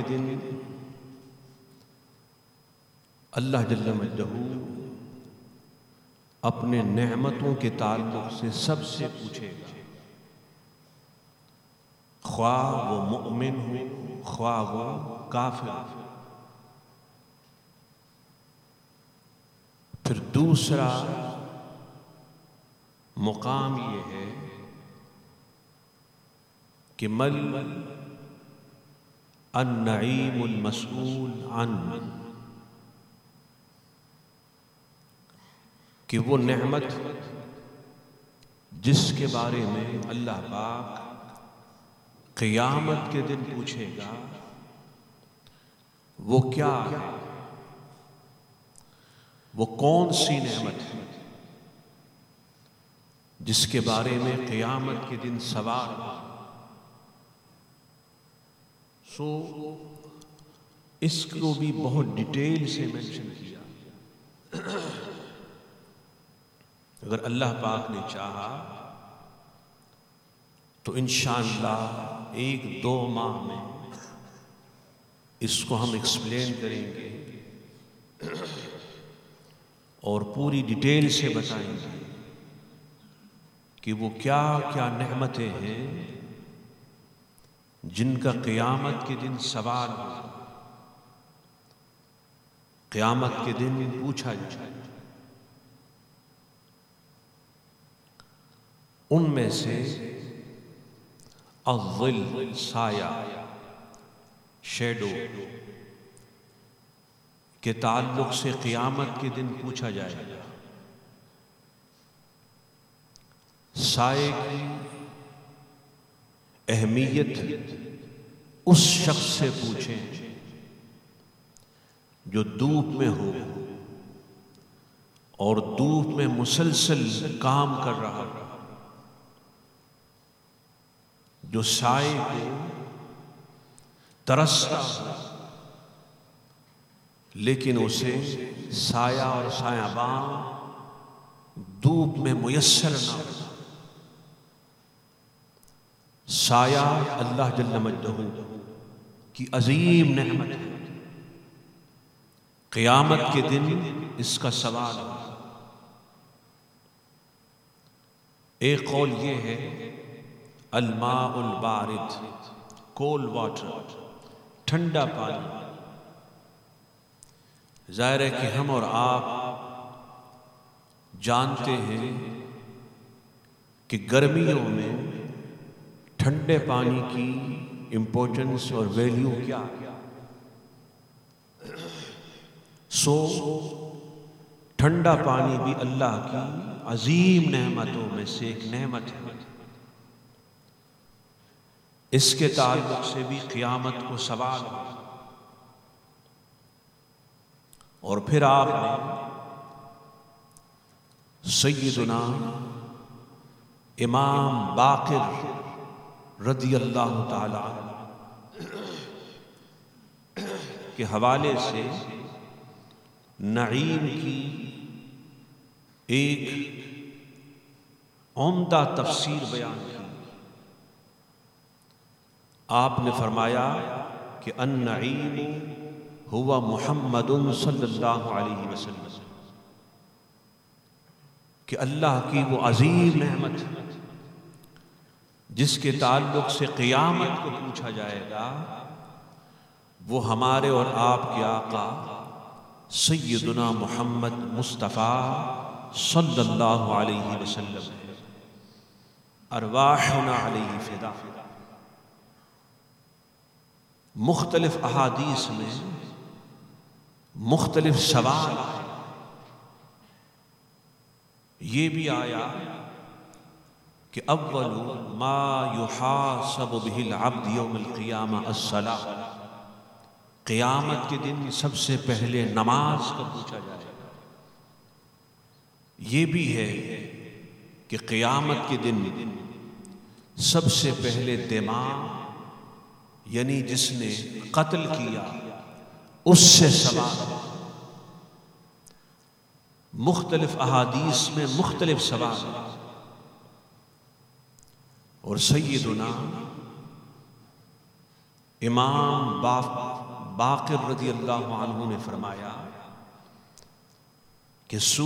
دن اللہ جل مجدہ اپنے نعمتوں کے تعلق سے سب سے پوچھے گا، خواہ وہ مؤمن ہو خواہ وہ کافر ہو۔ پھر دوسرا مقام یہ ہے کہ مل النعیم المسئول عنہ، کہ وہ نعمت جس کے بارے میں اللہ پاک قیامت کے دن پوچھے گا وہ کیا ہے، وہ کون سی نعمت ہے جس کے بارے میں قیامت کے دن سوال ہو۔ اس کو بھی بہت ڈیٹیل سے مینشن کیا۔ اگر اللہ پاک نے چاہا تو انشاءاللہ 1-2 ماہ میں اس کو ہم ایکسپلین کریں گے اور پوری ڈیٹیل سے بتائیں گے کہ وہ کیا کیا نعمتیں ہیں جن کا قیامت کے دن سوال ہو، قیامت کے دن پوچھا جائے۔ ان میں سے الظل سایہ، شیڈو کے تعلق سے قیامت کے دن پوچھا جائے گا۔ سائے کی اہمیت اس شخص سے پوچھیں جو دھوپ میں ہو اور دھوپ میں مسلسل کام کر رہا ہو، جو سائے کو ترستا ہو لیکن اسے سایہ اور سایباں دھوپ میں میسر نہ ہو۔ سایہ اللہ جل مجدہ کی عظیم نعمت ہے، قیامت کے دن اس کا سوال ہے۔ ایک قول یہ ہے الماء البارد، کول واٹر، ٹھنڈا پانی۔ ظاہر ہے کہ ہم اور آپ جانتے ہیں کہ گرمیوں میں ٹھنڈے پانی کی امپورٹنس اور ویلیو کیا ہے۔ ٹھنڈا پانی بھی اللہ کی عظیم نعمتوں میں سے ایک نعمت ہے۔ اس کے تعلق سے بھی قیامت کو سوال ہو۔ اور پھر آپ نے سیدنا امام باقر رضی اللہ تعالی کے حوالے سے نعیم کی ایک عمدہ تفسیر بیان کی۔ آپ نے فرمایا کہ النعیم ہوا محمد صلی اللہ علیہ وسلم، کہ اللہ کی وہ عظیم نعمت جس کے تعلق سے قیامت کو پوچھا جائے گا وہ ہمارے اور آپ کے آقا سیدنا محمد مصطفیٰ صلی اللہ علیہ وسلم ہے۔ ارواحنا علیہ فدا۔ مختلف احادیث میں مختلف سوال یہ بھی آیا کہ اول ما یحاسب به العبد یوم القیامہ الصلاۃ، قیامت کے دن سب سے پہلے نماز کا پوچھا جائے گا۔ یہ بھی ہے کہ قیامت کے دن سب سے پہلے دماغ، یعنی جس نے قتل کیا اس سے سوال۔ مختلف احادیث میں مختلف سوال، اور سیدنا امام باقر رضی اللہ عنہ نے فرمایا کہ